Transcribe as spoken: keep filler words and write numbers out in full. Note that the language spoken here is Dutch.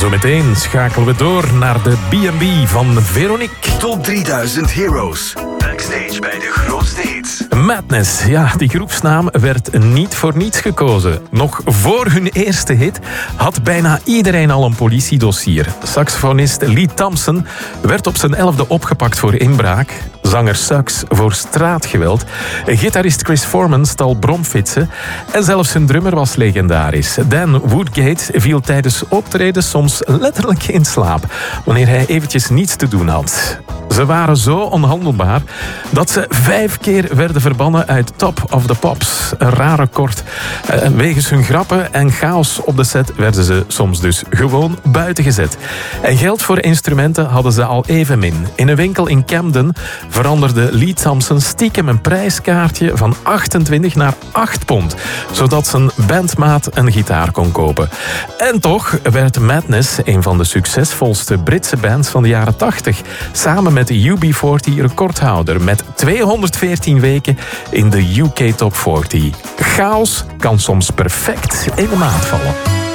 Zometeen schakelen we door naar de B en B van Veronique. Top drieduizend Heroes. Backstage bij de grootste hits. Madness, ja, die groepsnaam werd niet voor niets gekozen. Nog voor hun eerste hit had bijna iedereen al een politiedossier. Saxofonist Lee Thompson werd op zijn elfde opgepakt voor inbraak. Zanger Suggs voor straatgeweld. Gitarist Chris Foreman stal bromfietsen. En zelfs hun drummer was legendarisch. Dan Woodgate viel tijdens optreden soms letterlijk in slaap, wanneer hij eventjes niets te doen had. Ze waren zo onhandelbaar dat ze vijf keer werden verbannen uit Top of the Pops. Een raar record. Wegens hun grappen en chaos op de set werden ze soms dus gewoon buiten gezet. En geld voor instrumenten hadden ze al evenmin. In een winkel in Camden veranderde Lee Thompson stiekem een prijskaartje van achtentwintig naar acht pond, zodat zijn bandmaat een gitaar kon kopen. En toch werd Madness een van de succesvolste Britse bands van de jaren tachtig, samen met de U B veertig recordhouder met tweehonderdveertien weken in de U K Top veertig. Chaos kan soms perfect in de maat vallen.